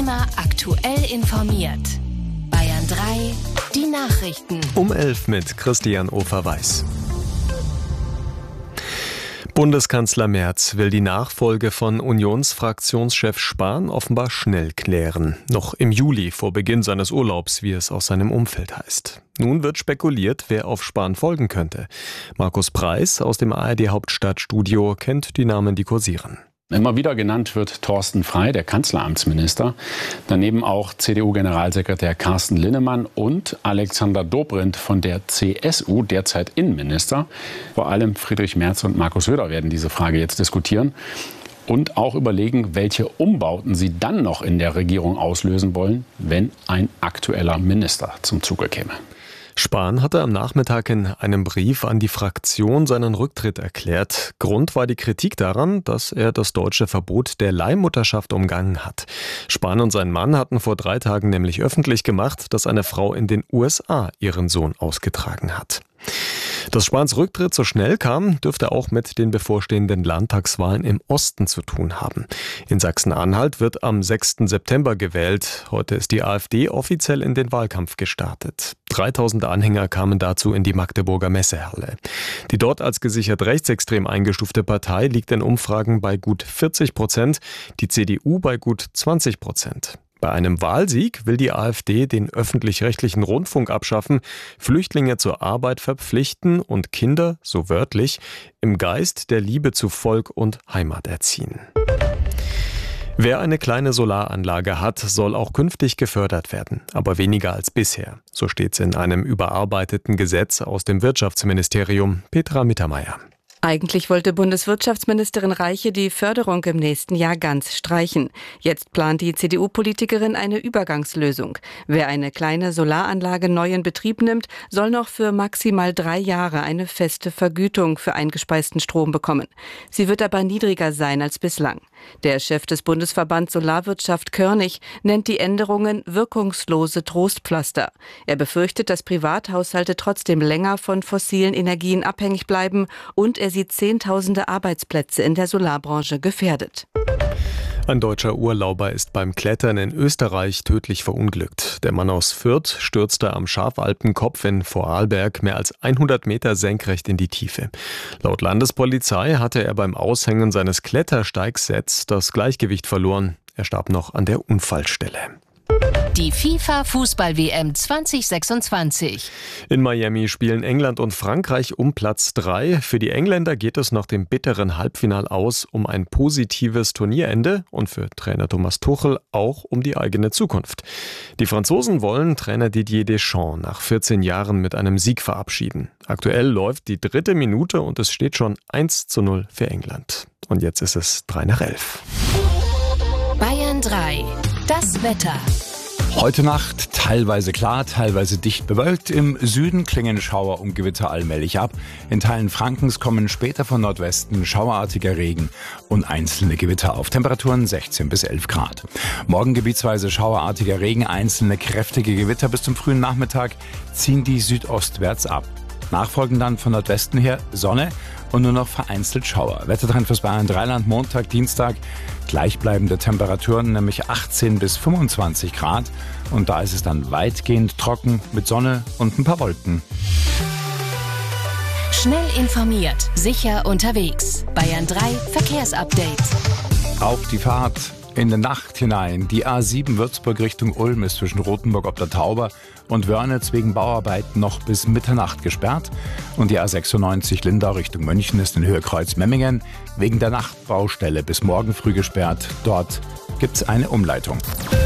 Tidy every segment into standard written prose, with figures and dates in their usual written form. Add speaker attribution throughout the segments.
Speaker 1: Immer aktuell informiert. Bayern 3, die Nachrichten.
Speaker 2: Um 11 mit Christian Ofer-Weiß. Bundeskanzler Merz will die Nachfolge von Unionsfraktionschef Spahn offenbar schnell klären. Noch im Juli, vor Beginn seines Urlaubs, wie es aus seinem Umfeld heißt. Nun wird spekuliert, wer auf Spahn folgen könnte. Markus Preis aus dem ARD-Hauptstadtstudio kennt die Namen, die kursieren.
Speaker 3: Immer wieder genannt wird Thorsten Frey, der Kanzleramtsminister. Daneben auch CDU-Generalsekretär Carsten Linnemann und Alexander Dobrindt von der CSU, derzeit Innenminister. Vor allem Friedrich Merz und Markus Söder werden diese Frage jetzt diskutieren und auch überlegen, welche Umbauten sie dann noch in der Regierung auslösen wollen, wenn ein aktueller Minister zum Zuge käme.
Speaker 2: Spahn hatte am Nachmittag in einem Brief an die Fraktion seinen Rücktritt erklärt. Grund war die Kritik daran, dass er das deutsche Verbot der Leihmutterschaft umgangen hat. Spahn und sein Mann hatten vor 3 Tagen nämlich öffentlich gemacht, dass eine Frau in den USA ihren Sohn ausgetragen hat. Dass Spahns Rücktritt so schnell kam, dürfte auch mit den bevorstehenden Landtagswahlen im Osten zu tun haben. In Sachsen-Anhalt wird am 6. September gewählt. Heute ist die AfD offiziell in den Wahlkampf gestartet. 3000 Anhänger kamen dazu in die Magdeburger Messehalle. Die dort als gesichert rechtsextrem eingestufte Partei liegt in Umfragen bei gut 40%, die CDU bei gut 20%. Bei einem Wahlsieg will die AfD den öffentlich-rechtlichen Rundfunk abschaffen, Flüchtlinge zur Arbeit verpflichten und Kinder, so wörtlich, im Geist der Liebe zu Volk und Heimat erziehen. Wer eine kleine Solaranlage hat, soll auch künftig gefördert werden, aber weniger als bisher. So steht's in einem überarbeiteten Gesetz aus dem Wirtschaftsministerium. Petra Mittermeier.
Speaker 4: Eigentlich wollte Bundeswirtschaftsministerin Reiche die Förderung im nächsten Jahr ganz streichen. Jetzt plant die CDU-Politikerin eine Übergangslösung. Wer eine kleine Solaranlage neu in Betrieb nimmt, soll noch für maximal 3 Jahre eine feste Vergütung für eingespeisten Strom bekommen. Sie wird aber niedriger sein als bislang. Der Chef des Bundesverbands Solarwirtschaft Körnig nennt die Änderungen wirkungslose Trostpflaster. Er befürchtet, dass Privathaushalte trotzdem länger von fossilen Energien abhängig bleiben und er sieht Zehntausende Arbeitsplätze in der Solarbranche gefährdet.
Speaker 2: Ein deutscher Urlauber ist beim Klettern in Österreich tödlich verunglückt. Der Mann aus Fürth stürzte am Schafalpenkopf in Vorarlberg mehr als 100 Meter senkrecht in die Tiefe. Laut Landespolizei hatte er beim Aushängen seines Klettersteigsets das Gleichgewicht verloren. Er starb noch an der Unfallstelle.
Speaker 1: Die FIFA-Fußball-WM 2026.
Speaker 2: In Miami spielen England und Frankreich um Platz 3. Für die Engländer geht es nach dem bitteren Halbfinal aus um ein positives Turnierende und für Trainer Thomas Tuchel auch um die eigene Zukunft. Die Franzosen wollen Trainer Didier Deschamps nach 14 Jahren mit einem Sieg verabschieden. Aktuell läuft die 3. Minute und es steht schon 1:0 für England. Und jetzt ist es 11:03.
Speaker 1: Bayern 3, das Wetter.
Speaker 5: Heute Nacht teilweise klar, teilweise dicht bewölkt. Im Süden klingen Schauer und Gewitter allmählich ab. In Teilen Frankens kommen später von Nordwesten schauerartiger Regen und einzelne Gewitter auf. Temperaturen 16 bis 11 Grad. Morgen gebietsweise schauerartiger Regen, einzelne kräftige Gewitter. Bis zum frühen Nachmittag ziehen die südostwärts ab. Nachfolgend dann von Nordwesten her Sonne und nur noch vereinzelt Schauer. Wettertrend fürs Bayern Dreiland Montag, Dienstag. Gleichbleibende Temperaturen, nämlich 18 bis 25 Grad. Und da ist es dann weitgehend trocken mit Sonne und ein paar Wolken.
Speaker 1: Schnell informiert, sicher unterwegs. Bayern 3 Verkehrsupdate.
Speaker 5: Auf die Fahrt in die Nacht hinein. Die A7 Würzburg Richtung Ulm ist zwischen Rothenburg ob der Tauber und Wörnitz wegen Bauarbeiten noch bis Mitternacht gesperrt. Und die A96 Lindau Richtung München ist in Höhe Kreuz-Memmingen wegen der Nachtbaustelle bis morgen früh gesperrt. Dort gibt's eine Umleitung.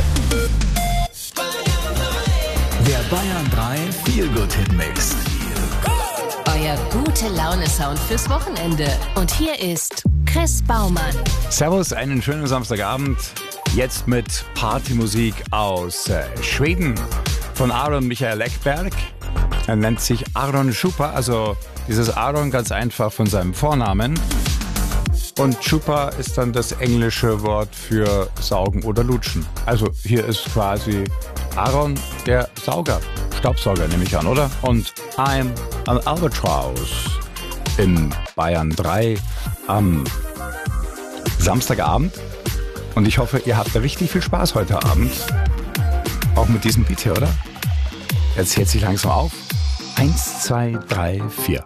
Speaker 6: Der Bayern 3 Feel-Good-Hit-Mix.
Speaker 1: Euer Gute-Laune-Sound fürs Wochenende. Und hier ist Chris Baumann.
Speaker 5: Servus, einen schönen Samstagabend. Jetzt mit Partymusik aus Schweden von Aron Michael Ekberg. Er nennt sich Aron Chupa, also dieses Aron ganz einfach von seinem Vornamen. Und Chupa ist dann das englische Wort für saugen oder lutschen. Also hier ist quasi Aron der Sauger. Staubsauger nehme ich an, oder? Und I'm an Albatross in Bayern 3 am Samstagabend. Und ich hoffe, ihr habt da richtig viel Spaß heute Abend. Auch mit diesem Beat hier, oder? Jetzt zählt sich langsam auf. 1, 2, 3, 4.